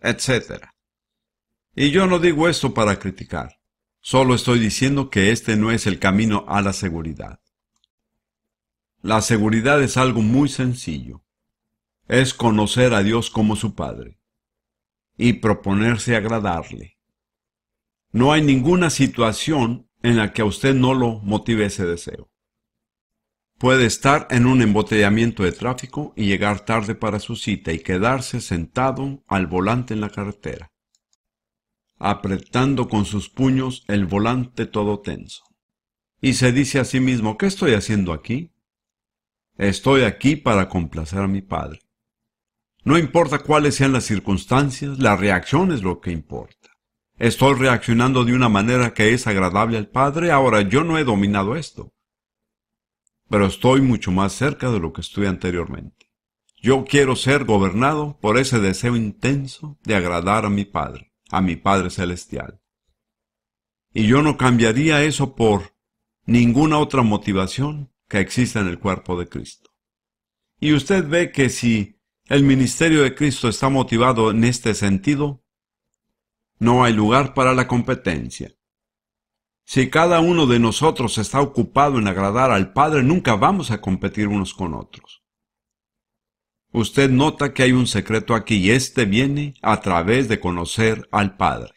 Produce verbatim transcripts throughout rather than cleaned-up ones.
etcétera. Y yo no digo esto para criticar, solo estoy diciendo que este no es el camino a la seguridad. La seguridad es algo muy sencillo. Es conocer a Dios como su Padre y proponerse agradarle. No hay ninguna situación en la que a usted no lo motive ese deseo. Puede estar en un embotellamiento de tráfico y llegar tarde para su cita y quedarse sentado al volante en la carretera, apretando con sus puños el volante todo tenso. Y se dice a sí mismo, ¿qué estoy haciendo aquí? Estoy aquí para complacer a mi Padre. No importa cuáles sean las circunstancias, la reacción es lo que importa. Estoy reaccionando de una manera que es agradable al Padre. Ahora, yo no he dominado esto, pero estoy mucho más cerca de lo que estuve anteriormente. Yo quiero ser gobernado por ese deseo intenso de agradar a mi Padre, a mi Padre Celestial. Y yo no cambiaría eso por ninguna otra motivación que exista en el cuerpo de Cristo. Y usted ve que si el ministerio de Cristo está motivado en este sentido, no hay lugar para la competencia. Si cada uno de nosotros está ocupado en agradar al Padre, nunca vamos a competir unos con otros. Usted nota que hay un secreto aquí y este viene a través de conocer al Padre.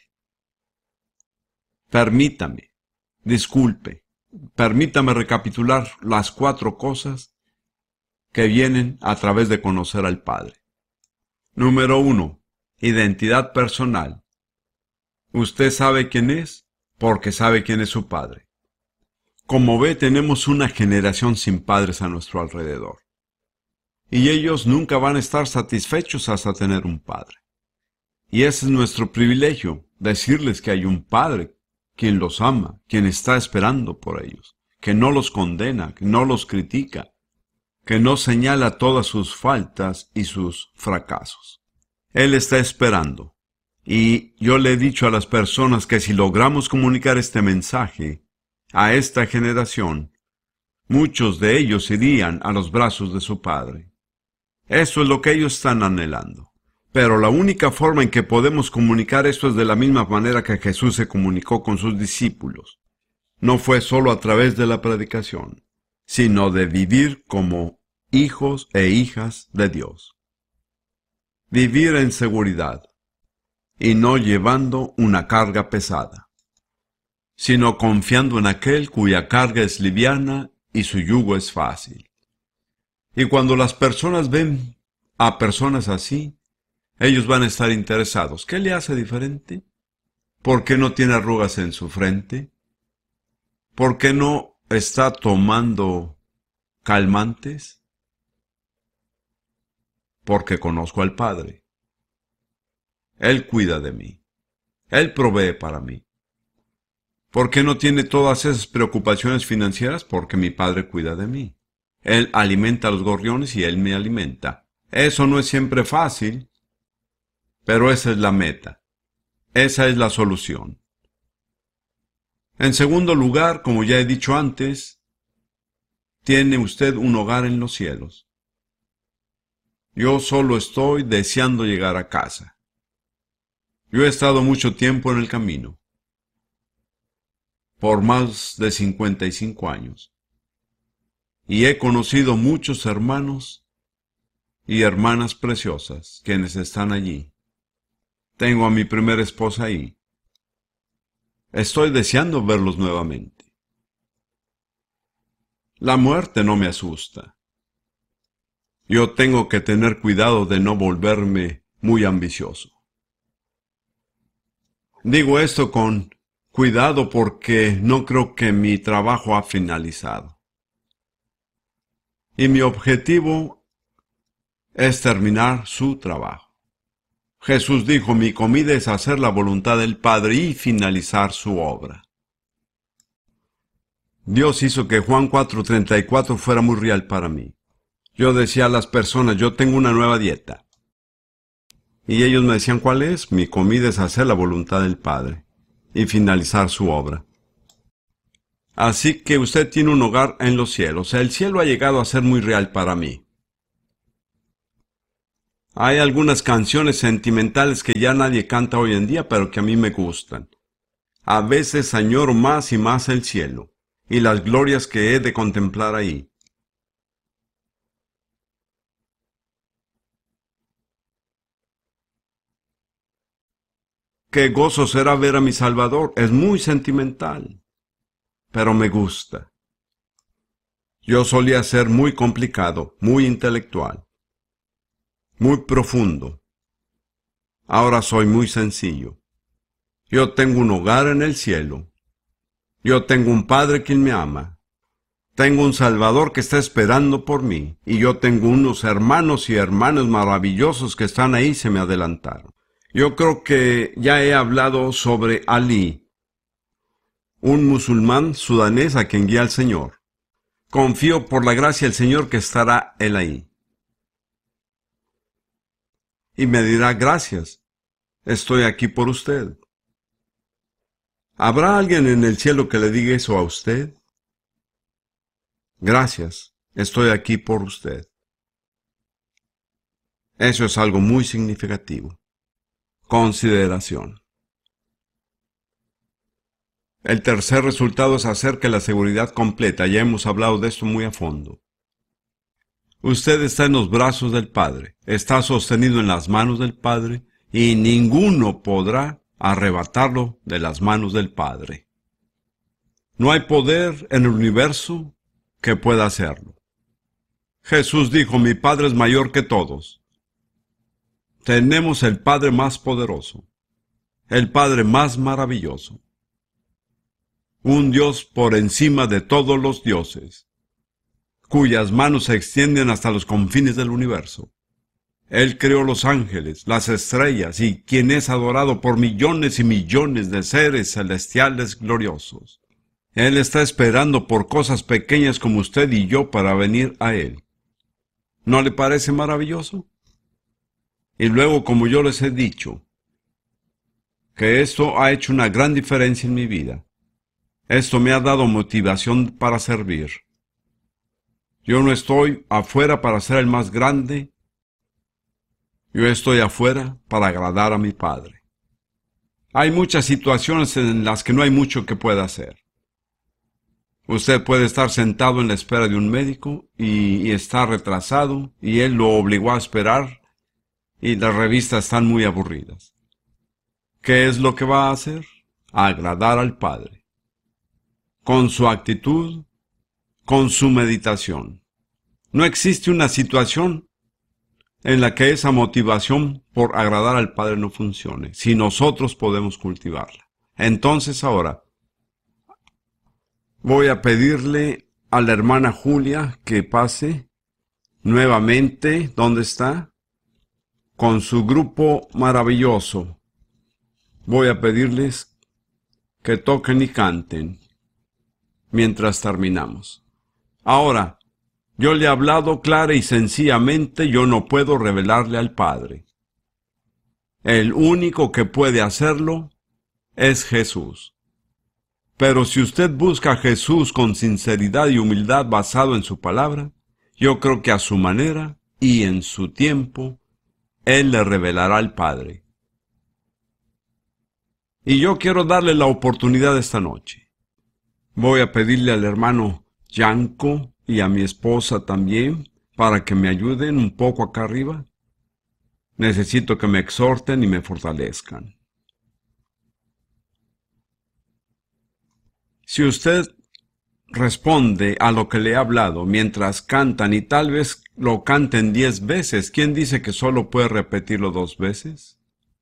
Permítame, disculpe, permítame recapitular las cuatro cosas que vienen a través de conocer al Padre. Número uno, identidad personal. Usted sabe quién es porque sabe quién es su Padre. Como ve, tenemos una generación sin padres a nuestro alrededor. Y ellos nunca van a estar satisfechos hasta tener un Padre. Y ese es nuestro privilegio, decirles que hay un Padre quien los ama, quien está esperando por ellos, que no los condena, que no los critica, que no señala todas sus faltas y sus fracasos. Él está esperando. Y yo le he dicho a las personas que si logramos comunicar este mensaje a esta generación, muchos de ellos irían a los brazos de su Padre. Eso es lo que ellos están anhelando. Pero la única forma en que podemos comunicar esto es de la misma manera que Jesús se comunicó con sus discípulos. No fue solo a través de la predicación, sino de vivir como hijos e hijas de Dios. Vivir en seguridad y no llevando una carga pesada, sino confiando en aquel cuya carga es liviana y su yugo es fácil. Y cuando las personas ven a personas así, ellos van a estar interesados. ¿Qué le hace diferente? ¿Por qué no tiene arrugas en su frente? ¿Por qué no está tomando calmantes? Porque conozco al Padre. Él cuida de mí. Él provee para mí. ¿Por qué no tiene todas esas preocupaciones financieras? Porque mi Padre cuida de mí. Él alimenta a los gorriones y Él me alimenta. Eso no es siempre fácil, pero esa es la meta. Esa es la solución. En segundo lugar, como ya he dicho antes, tiene usted un hogar en los cielos. Yo solo estoy deseando llegar a casa. Yo he estado mucho tiempo en el camino, por más de cincuenta y cinco años, y he conocido muchos hermanos y hermanas preciosas quienes están allí. Tengo a mi primera esposa ahí. Estoy deseando verlos nuevamente. La muerte no me asusta. Yo tengo que tener cuidado de no volverme muy ambicioso. Digo esto con cuidado porque no creo que mi trabajo ha finalizado. Y mi objetivo es terminar su trabajo. Jesús dijo, mi comida es hacer la voluntad del Padre y finalizar su obra. Dios hizo que Juan cuatro treinta y cuatro fuera muy real para mí. Yo decía a las personas, yo tengo una nueva dieta. Y ellos me decían, ¿cuál es? Mi comida es hacer la voluntad del Padre y finalizar su obra. Así que usted tiene un hogar en los cielos. El cielo ha llegado a ser muy real para mí. Hay algunas canciones sentimentales que ya nadie canta hoy en día, pero que a mí me gustan. A veces añoro más y más el cielo, y las glorias que he de contemplar ahí. Qué gozo será ver a mi Salvador. Es muy sentimental, pero me gusta. Yo solía ser muy complicado, muy intelectual, muy profundo. Ahora soy muy sencillo. Yo tengo un hogar en el cielo. Yo tengo un Padre quien me ama. Tengo un Salvador que está esperando por mí. Y yo tengo unos hermanos y hermanas maravillosos que están ahí y se me adelantaron. Yo creo que ya he hablado sobre Ali, un musulmán sudanés a quien guía el Señor. Confío por la gracia del Señor que estará él ahí. Y me dirá, gracias, estoy aquí por usted. ¿Habrá alguien en el cielo que le diga eso a usted? Gracias, estoy aquí por usted. Eso es algo muy significativo. Consideración. El tercer resultado es acerca de la seguridad completa. Ya hemos hablado de esto muy a fondo. Usted está en los brazos del Padre, está sostenido en las manos del Padre, y ninguno podrá arrebatarlo de las manos del Padre. No hay poder en el universo que pueda hacerlo. Jesús dijo, mi Padre es mayor que todos. Tenemos el Padre más poderoso, el Padre más maravilloso, un Dios por encima de todos los dioses, cuyas manos se extienden hasta los confines del universo. Él creó los ángeles, las estrellas, y quien es adorado por millones y millones de seres celestiales gloriosos. Él está esperando por cosas pequeñas como usted y yo para venir a Él. ¿No le parece maravilloso? Y luego, como yo les he dicho, que esto ha hecho una gran diferencia en mi vida. Esto me ha dado motivación para servir. Yo no estoy afuera para ser el más grande. Yo estoy afuera para agradar a mi Padre. Hay muchas situaciones en las que no hay mucho que pueda hacer. Usted puede estar sentado en la espera de un médico y, y está retrasado y él lo obligó a esperar y las revistas están muy aburridas. ¿Qué es lo que va a hacer? Agradar al Padre. Con su actitud, con su meditación. No existe una situación en la que esa motivación por agradar al Padre no funcione, si nosotros podemos cultivarla. Entonces ahora, voy a pedirle a la hermana Julia que pase nuevamente, ¿dónde está? Con su grupo maravilloso. Voy a pedirles que toquen y canten mientras terminamos. Ahora, yo le he hablado clara y sencillamente, yo no puedo revelarle al Padre. El único que puede hacerlo es Jesús. Pero si usted busca a Jesús con sinceridad y humildad basado en su palabra, yo creo que a su manera y en su tiempo, Él le revelará al Padre. Y yo quiero darle la oportunidad esta noche. Voy a pedirle al hermano Yanko y a mi esposa también para que me ayuden un poco acá arriba. Necesito que me exhorten y me fortalezcan. Si usted responde a lo que le he hablado mientras cantan y tal vez lo canten diez veces, ¿quién dice que solo puede repetirlo dos veces?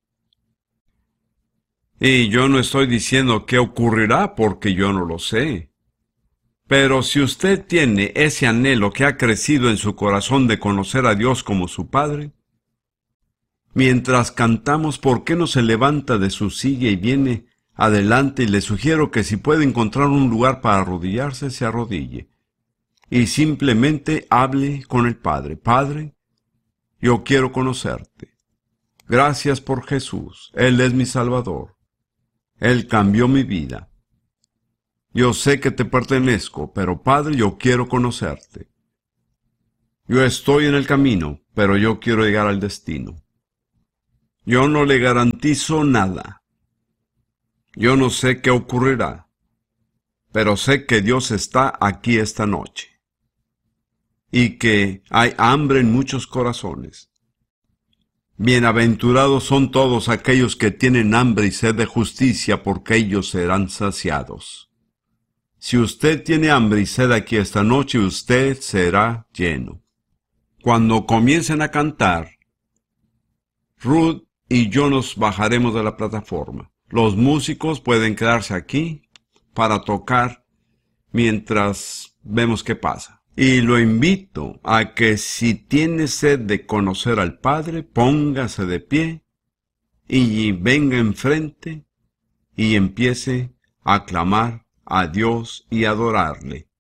Y yo no estoy diciendo qué ocurrirá porque yo no lo sé. Pero si usted tiene ese anhelo que ha crecido en su corazón de conocer a Dios como su Padre, mientras cantamos, ¿por qué no se levanta de su silla y viene adelante? Y le sugiero que si puede encontrar un lugar para arrodillarse, se arrodille. Y simplemente hable con el Padre. Padre, yo quiero conocerte. Gracias por Jesús. Él es mi Salvador. Él cambió mi vida. Yo sé que te pertenezco, pero Padre, yo quiero conocerte. Yo estoy en el camino, pero yo quiero llegar al destino. Yo no le garantizo nada. Yo no sé qué ocurrirá, pero sé que Dios está aquí esta noche y que hay hambre en muchos corazones. Bienaventurados son todos aquellos que tienen hambre y sed de justicia, porque ellos serán saciados. Si usted tiene hambre y sed aquí esta noche, usted será lleno. Cuando comiencen a cantar, Ruth y yo nos bajaremos de la plataforma. Los músicos pueden quedarse aquí para tocar mientras vemos qué pasa. Y lo invito a que si tiene sed de conocer al Padre, póngase de pie y venga enfrente y empiece a clamar a Dios y adorarle.